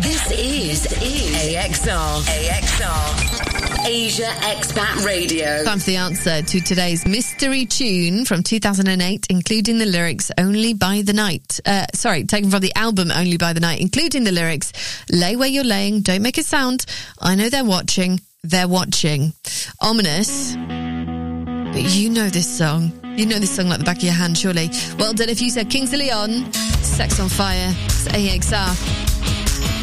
This is AXR. Asia Expat Radio. Time for the answer to today's mystery tune from 2008, including the lyrics Only by the Night. Taken from the album Only by the Night, including the lyrics Lay where you're laying, don't make a sound, I know they're watching. Ominous. But you know this song. You know this song like the back of your hand, surely. Well done if you said Kings of Leon, Sex on Fire. It's AXR.